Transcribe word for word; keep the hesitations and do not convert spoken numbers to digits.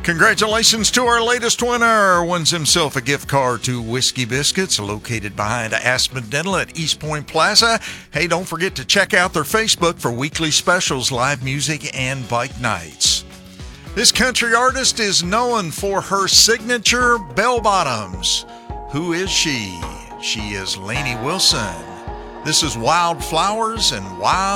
Congratulations to our latest winner. Wins himself a gift card to Whiskey Biscuits, located behind Aspen Dental at East Point Plaza. Hey, don't forget to check out their Facebook for weekly specials, live music, and bike nights. This country artist is known for her signature bell bottoms. Who is she? She is Lainey Wilson. This is Wildflowers and Wild